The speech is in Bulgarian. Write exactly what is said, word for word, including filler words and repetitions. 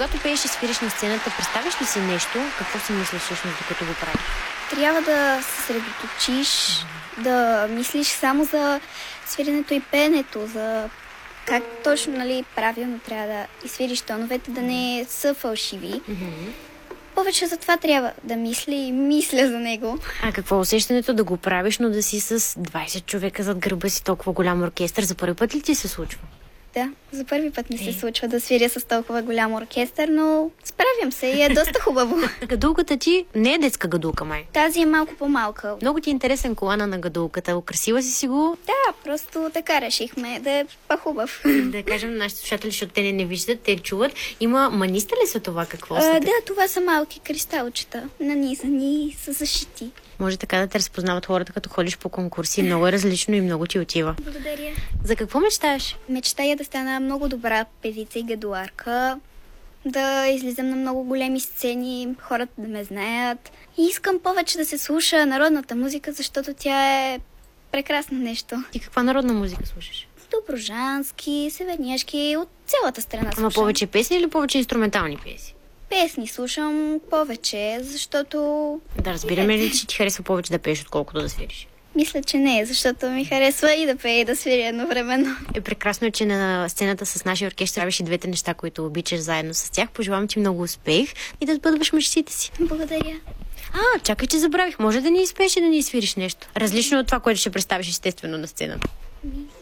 когато пееш и свириш на сцената, представиш ли си нещо? Какво си мислиш всъщност, докато го правиш? Трябва да се съсредоточиш, mm-hmm. да мислиш само за свиренето и пеенето, за как точно, нали, правилно трябва да изсвириш тоновете, да не са фалшиви. Mm-hmm. Повече за това трябва да мисля и мисля за него. А какво е усещането да го правиш, но да си с двайсет човека зад гърба си, толкова голям оркестър? За първи път ли ти се случва? Да, за първи път ми се е. случва да свиря с толкова голям оркестър, но справям се и е доста хубаво. Гадулката ти не е детска гадулка, май. Тази е малко по-малка. Много ти е интересен колана на гадулката. Украсила си си го? Да, просто така решихме да е по-хубав. Да кажем на нашите слушатели, защото те не, не виждат, те чуват. Има маниста ли са това? Какво а, са? Да, това са малки кристалчета. Нанизани и са защити. Може така да те разпознават хората, като ходиш по конкурси. Много е различно и много ти отива. Благодаря. За какво мечтаеш? Мечтая да стана много добра певица и гадуларка, да излизам на много големи сцени, хората да ме знаят. И искам повече да се слуша народната музика, защото тя е прекрасно нещо. И каква народна музика слушаш? Добруджански, северняшки, от цялата страна слушам. Ама повече песни или повече инструментални песни? Песни слушам повече, защото... Да, разбираме ли, че ти харесва повече да пееш, отколкото да свириш? Мисля, че не, защото ми харесва и да пея, и да свиря едновременно. Е, прекрасно е, че на сцената с нашия оркестър правиш и двете неща, които обичаш заедно с тях. Пожелавам ти много успех и да сбъдваш мечтите си. Благодаря. А, чакай, че забравих. Може да ни изпееш и да ни свириш нещо. Различно от това, което ще представиш естествено на сцената.